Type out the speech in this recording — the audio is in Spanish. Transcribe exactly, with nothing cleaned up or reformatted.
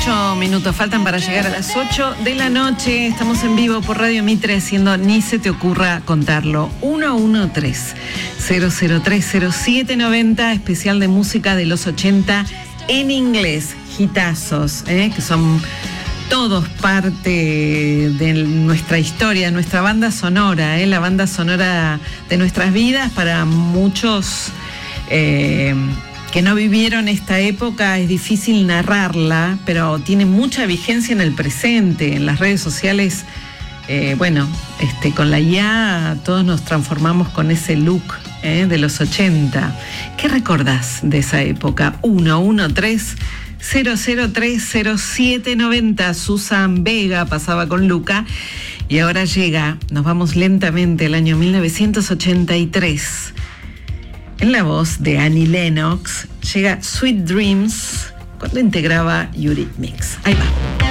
ocho minutos faltan para llegar a las ocho de la noche. Estamos en vivo por Radio Mitre haciendo Ni se te ocurra contarlo. uno uno tres, cero cero tres, cero siete nueve cero, especial de música de los ochenta en inglés. Hitazos, ¿eh? Que son todos parte de nuestra historia, nuestra banda sonora, ¿eh? La banda sonora de nuestras vidas. Para muchos eh, que no vivieron esta época es difícil narrarla, pero tiene mucha vigencia en el presente. En las redes sociales, eh, bueno, este, con la I A todos nos transformamos con ese look eh, de los ochenta. ¿Qué recordás de esa época? uno uno tres, cero cero tres, cero siete nueve cero. Susan Vega pasaba con Luca y ahora llega, nos vamos lentamente al año mil novecientos ochenta y tres. En la voz de Annie Lennox llega Sweet Dreams cuando integraba Eurythmics. Ahí va.